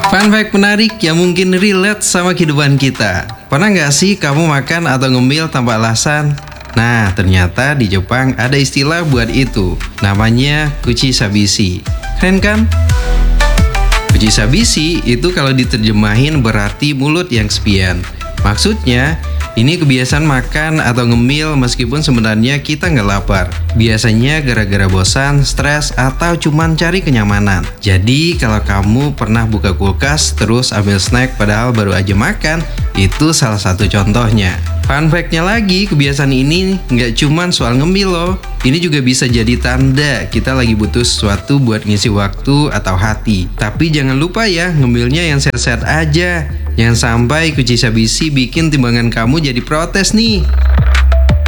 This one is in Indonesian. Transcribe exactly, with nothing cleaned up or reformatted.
Fun fact menarik yang mungkin relate sama kehidupan kita. Pernah nggak sih kamu makan atau ngemil tanpa alasan? Nah, ternyata di Jepang ada istilah buat itu. Namanya kuchi sabisi. Keren kan? Kuchi sabisi itu kalau diterjemahin berarti mulut yang sepian. Maksudnya, ini kebiasaan makan atau ngemil meskipun sebenarnya kita nggak lapar. Biasanya gara-gara bosan, stres, atau cuman cari kenyamanan. Jadi kalau kamu pernah buka kulkas terus ambil snack padahal baru aja makan, itu salah satu contohnya. Fun fact-nya lagi, kebiasaan ini nggak cuman soal ngemil loh. Ini juga bisa jadi tanda kita lagi butuh sesuatu buat ngisi waktu atau hati. Tapi jangan lupa ya, ngemilnya yang sehat-sehat aja. Jangan sampai kuchi sabisi bikin timbangan kamu jadi protes nih.